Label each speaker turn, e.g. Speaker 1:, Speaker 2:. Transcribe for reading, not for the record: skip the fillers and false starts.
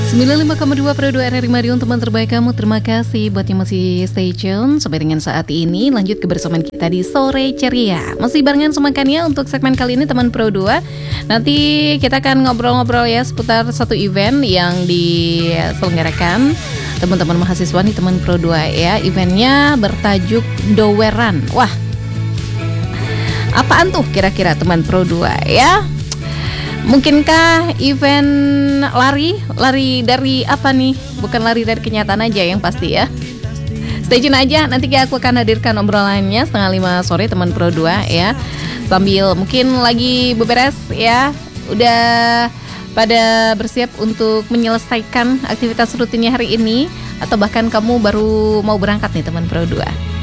Speaker 1: 95,2 Pro 2 RRI Madiun, teman terbaik kamu. Terima kasih buat yang masih stay tune. Sampai dengan saat ini lanjut kebersamaan kita di Sore Ceria. Masih barengan semakannya untuk segmen kali ini teman Pro 2. Nanti kita akan ngobrol-ngobrol ya seputar satu event yang diselenggarakan teman-teman mahasiswa nih teman Pro 2 ya. Eventnya bertajuk Doweran. Wah, apaan tuh kira-kira teman Pro 2 ya? Mungkinkah event lari dari apa nih? Bukan lari dari kenyataan aja yang pasti ya. Stay tune aja, nanti aku akan hadirkan obrolannya 4:30 sore teman Pro 2 ya. Sambil mungkin lagi beberes ya, udah pada bersiap untuk menyelesaikan aktivitas rutinnya hari ini, atau bahkan kamu baru mau berangkat nih teman Pro 2.